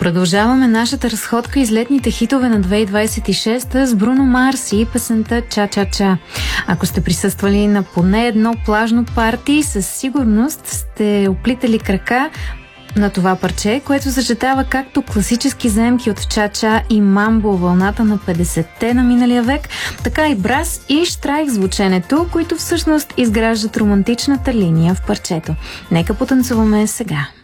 Продължаваме нашата разходка из летните хитове на 2026 с Бруно Марс и песента Ча-ча-ча. Ако сте присъствали на поне едно плажно парти, със сигурност сте оплитали крака на това парче, което съчетава както класически заемки от ча-ча и мамбо, вълната на 50-те на миналия век, така и брас и штрайк звученето, които всъщност изграждат романтичната линия в парчето. Нека потанцуваме сега.